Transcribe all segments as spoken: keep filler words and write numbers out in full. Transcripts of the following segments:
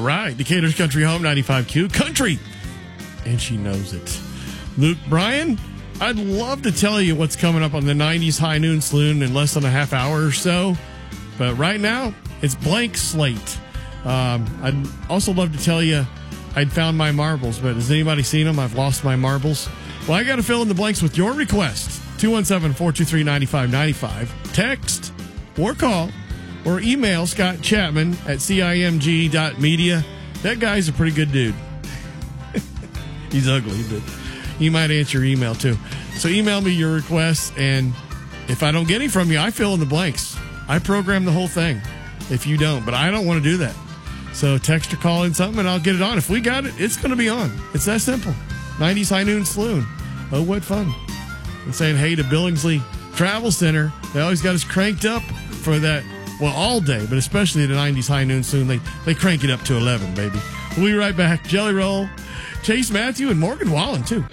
right. Decatur's Country Home, ninety-five Q Country. And she knows it. Luke Bryan, I'd love to tell you what's coming up on the nineties High Noon Saloon in less than a half hour or so. But right now, it's blank slate. Um, I'd also love to tell you I'd found my marbles, but has anybody seen them? I've lost my marbles. Well, I got to fill in the blanks with your request. two one seven, four two three, nine five nine five. Text or call or email Scott Chapman at cimg dot media. That guy's a pretty good dude. He's ugly, but he might answer your email too. So email me your requests, and if I don't get any from you, I fill in the blanks. I program the whole thing if you don't, but I don't want to do that. So text or call in something, and I'll get it on. If we got it, it's going to be on. It's that simple. nineties High Noon Saloon. Oh, what fun. And saying hey to Billingsley Travel Center. They always got us cranked up for that, well, all day, but especially the nineties High Noon Saloon. They, they crank it up to eleven, baby. We'll be right back. Jelly Roll, Chase Matthew, and Morgan Wallen, too.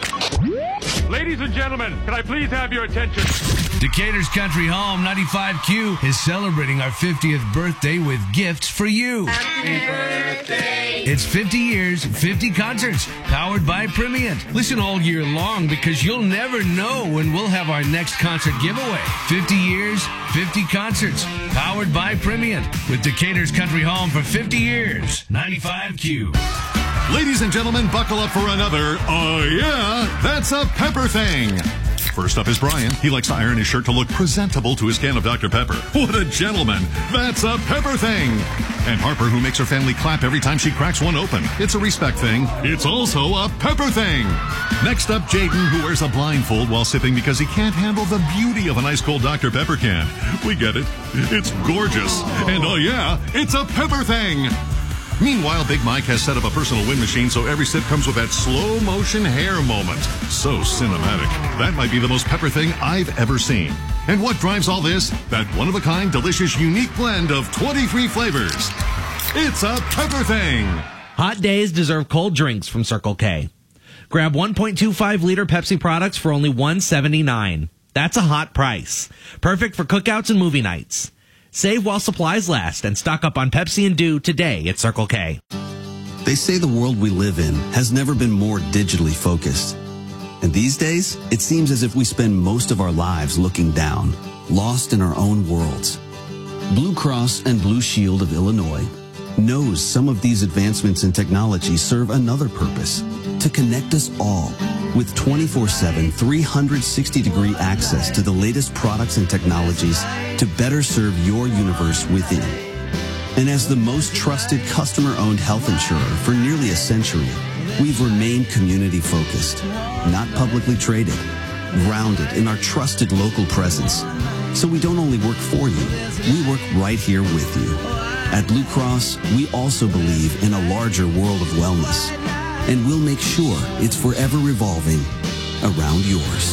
Ladies and gentlemen, can I please have your attention? Decatur's Country Home, ninety-five Q, is celebrating our fiftieth birthday with gifts for you. Happy birthday! It's fifty years, fifty concerts, powered by Primient. Listen all year long because you'll never know when we'll have our next concert giveaway. fifty years, fifty concerts, powered by Primient. With Decatur's Country Home for fifty years. ninety-five Q. Ladies and gentlemen, buckle up for another, oh yeah, that's a Pepper thing. First up is Brian. He likes to iron his shirt to look presentable to his can of Doctor Pepper. What a gentleman. That's a Pepper thing. And Harper, who makes her family clap every time she cracks one open. It's a respect thing. It's also a Pepper thing. Next up, Jaden, who wears a blindfold while sipping because he can't handle the beauty of an ice cold Doctor Pepper can. We get it. It's gorgeous. And oh yeah, it's a Pepper thing. Meanwhile, Big Mike has set up a personal wind machine so every sip comes with that slow motion hair moment. So cinematic. That might be the most Pepper thing I've ever seen. And what drives all this? That one-of-a-kind, delicious, unique blend of twenty-three flavors. It's a Pepper thing. Hot days deserve cold drinks from Circle K. Grab one point two five liter Pepsi products for only one dollar and seventy-nine cents. That's a hot price. Perfect for cookouts and movie nights. Save while supplies last and stock up on Pepsi and Dew today at Circle K. They say the world we live in has never been more digitally focused. And these days, it seems as if we spend most of our lives looking down, lost in our own worlds. Blue Cross and Blue Shield of Illinois knows some of these advancements in technology serve another purpose, to connect us all with twenty-four seven, three hundred sixty degree access to the latest products and technologies to better serve your universe within. And as the most trusted customer-owned health insurer for nearly a century, we've remained community-focused, not publicly traded, grounded in our trusted local presence. So we don't only work for you, we work right here with you. At Blue Cross, we also believe in a larger world of wellness, and we'll make sure it's forever revolving around yours.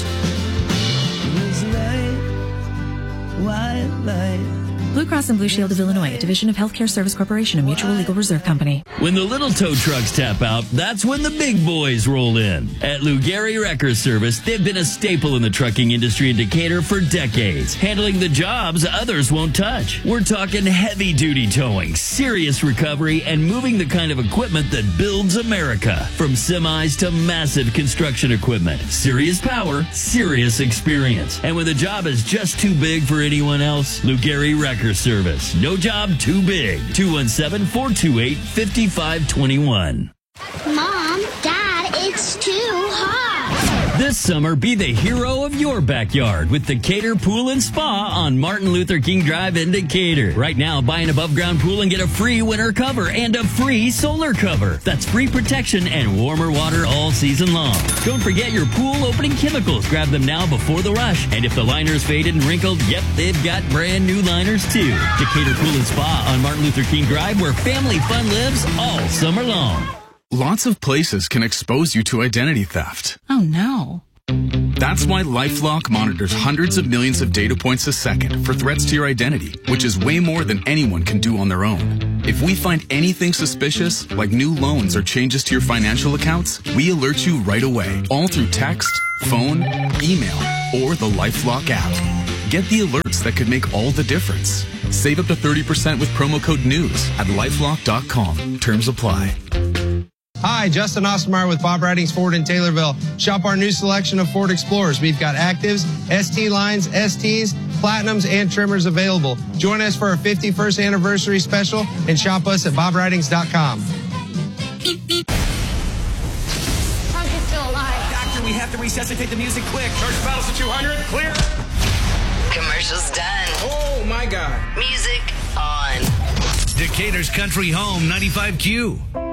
Blue Cross and Blue Shield of Illinois, a division of Healthcare Service Corporation, a mutual legal reserve company. When the little tow trucks tap out, that's when the big boys roll in. At Lou Gehry Wrecker Service, they've been a staple in the trucking industry in Decatur for decades, handling the jobs others won't touch. We're talking heavy-duty towing, serious recovery, and moving the kind of equipment that builds America. From semis to massive construction equipment. Serious power, serious experience. And when the job is just too big for anyone else, Lou Gehry Wrecker Service. No job too big. two one seven, four two eight, five five two one. Mom, Dad, it's too hot. This summer, be the hero of your backyard with Decatur Pool and Spa on Martin Luther King Drive in Decatur. Right now, buy an above-ground pool and get a free winter cover and a free solar cover. That's free protection and warmer water all season long. Don't forget your pool opening chemicals. Grab them now before the rush. And if the liner's faded and wrinkled, yep, they've got brand new liners too. Decatur Pool and Spa on Martin Luther King Drive, where family fun lives all summer long. Lots of places can expose you to identity theft. Oh, no. That's why LifeLock monitors hundreds of millions of data points a second for threats to your identity, which is way more than anyone can do on their own. If we find anything suspicious, like new loans or changes to your financial accounts, we alert you right away, all through text, phone, email, or the LifeLock app. Get the alerts that could make all the difference. Save up to thirty percent with promo code NEWS at lifelock dot com. Terms apply. Hi, Justin Ostermeyer with Bob Ridings Ford in Taylorville. Shop our new selection of Ford Explorers. We've got Actives, S T lines, S Ts, Platinums, and Trimmers available. Join us for our fifty-first anniversary special and shop us at bob ridings dot com. We have to resuscitate the music quick. Charge battles to two hundred. Clear. Commercials done. Oh, my God. Music on. Decatur's Country Home, ninety-five Q.